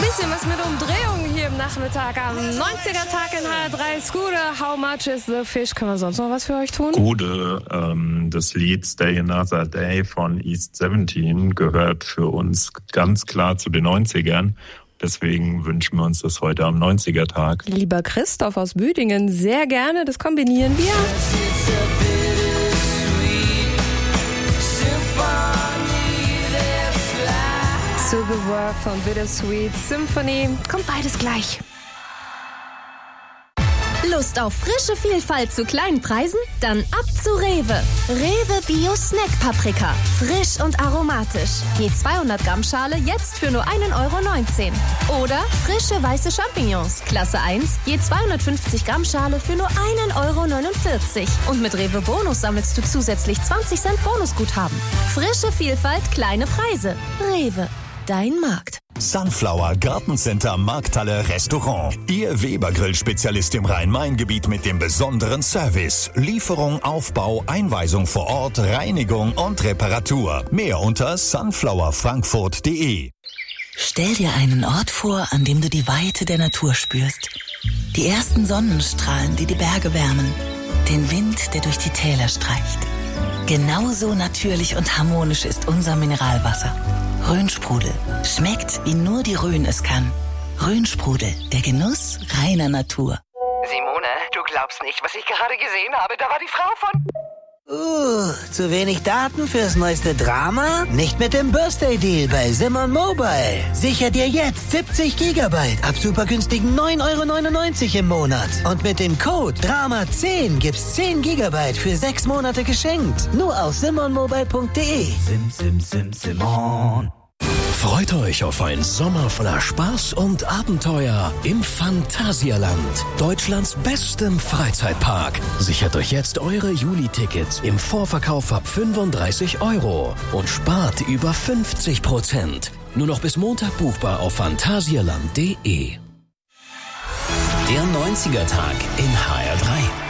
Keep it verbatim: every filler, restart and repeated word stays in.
Bisschen was mit Umdrehung hier im Nachmittag am neunziger-Tag in H R drei. Scooter, How Much is the Fish? Können wir sonst noch was für euch tun? Gude, ähm, das Lied Stay Another Day von East siebzehn gehört für uns ganz klar zu den neunzigern. Deswegen wünschen wir uns das heute am neunziger-Tag. Lieber Christoph aus Büdingen, sehr gerne. Das kombinieren wir. Sugar von Bittersweet Symphony. Kommt beides gleich. Lust auf frische Vielfalt zu kleinen Preisen? Dann ab zu Rewe. Rewe Bio Snack Paprika. Frisch und aromatisch. Je zweihundert Gramm Schale jetzt für nur ein Euro neunzehn. Oder frische weiße Champignons. Klasse eins. Je zweihundertfünfzig Gramm Schale für nur ein Euro neunundvierzig. Und mit Rewe Bonus sammelst du zusätzlich zwanzig Cent Bonusguthaben. Frische Vielfalt, kleine Preise. Rewe. Dein Markt. Sunflower Gartencenter Markthalle Restaurant. Ihr Weber-Grill-Spezialist im Rhein-Main-Gebiet mit dem besonderen Service. Lieferung, Aufbau, Einweisung vor Ort, Reinigung und Reparatur. Mehr unter sunflower frankfurt punkt de. Stell dir einen Ort vor, an dem du die Weite der Natur spürst. Die ersten Sonnenstrahlen, die die Berge wärmen. Den Wind, der durch die Täler streicht. Genauso natürlich und harmonisch ist unser Mineralwasser. Rhönsprudel. Schmeckt, wie nur die Rhön es kann. Rhönsprudel, der Genuss reiner Natur. Simone, du glaubst nicht, was ich gerade gesehen habe. Da war die Frau von... Uh, zu wenig Daten fürs neueste Drama? Nicht mit dem Birthday-Deal bei Simon Mobile. Sicher dir jetzt siebzig Gigabyte ab super günstigen neun Euro neunundneunzig im Monat. Und mit dem Code Drama zehn gibt's zehn Gigabyte für sechs Monate geschenkt. Nur auf simon mobile punkt de. Sim, sim, sim, Simon. Freut euch auf einen Sommer voller Spaß und Abenteuer im Phantasialand, Deutschlands bestem Freizeitpark. Sichert euch jetzt eure Juli-Tickets im Vorverkauf ab fünfunddreißig Euro und spart über fünfzig Prozent. Nur noch bis Montag buchbar auf phantasialand punkt de. Der neunziger-Tag in H R drei.